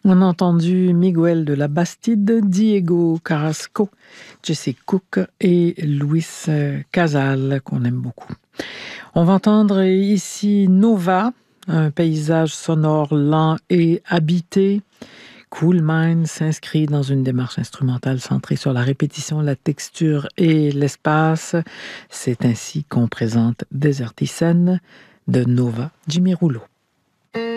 On a entendu Miguel de la Bastide, Diego Carrasco, Jesse Cook et Luis Casal, qu'on aime beaucoup. On va entendre ici Nova, un paysage sonore lent et habité. Cool Mind s'inscrit dans une démarche instrumentale centrée sur la répétition, la texture et l'espace. C'est ainsi qu'on présente Deserticen de Nova Jimmy Rouleau.